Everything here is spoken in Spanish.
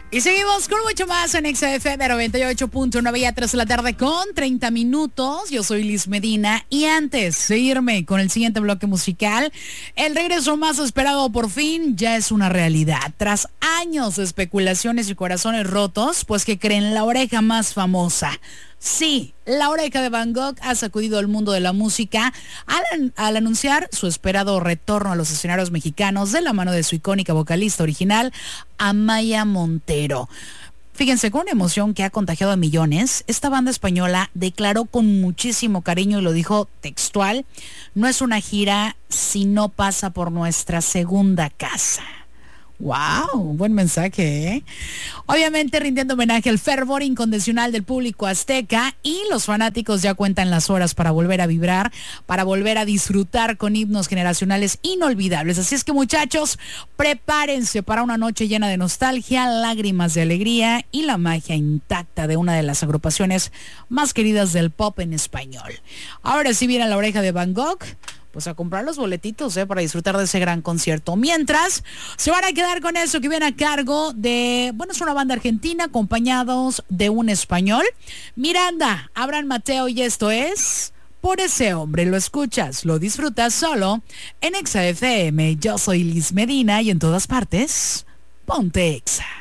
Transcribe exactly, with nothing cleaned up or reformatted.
Y seguimos con mucho más en X F M noventa y ocho punto nueve, ya tres de la tarde con treinta minutos. Yo soy Liz Medina y antes de irme con el siguiente bloque musical, el regreso más esperado por fin ya es una realidad. Tras años de especulaciones y corazones rotos, pues que creen la oreja más famosa. Sí, la oreja de Van Gogh ha sacudido el mundo de la música al, al anunciar su esperado retorno a los escenarios mexicanos de la mano de su icónica vocalista original, Amaya Montero. Fíjense, con una emoción que ha contagiado a millones, esta banda española declaró con muchísimo cariño y lo dijo textual: no es una gira si no pasa por nuestra segunda casa. ¡Wow! Buen mensaje, ¿eh? Obviamente rindiendo homenaje al fervor incondicional del público azteca, y los fanáticos ya cuentan las horas para volver a vibrar, para volver a disfrutar con himnos generacionales inolvidables. Así es que, muchachos, prepárense para una noche llena de nostalgia, lágrimas de alegría y la magia intacta de una de las agrupaciones más queridas del pop en español. Ahora sí viene la oreja de Van Gogh, pues a comprar los boletitos, ¿eh? Para disfrutar de ese gran concierto. Mientras, se van a quedar con eso que viene a cargo de, bueno, es una banda argentina acompañados de un español, Miranda, Abraham Mateo, y esto es Por ese hombre. Lo escuchas, lo disfrutas solo en Exa F M. Yo soy Liz Medina y en todas partes, ponte Exa.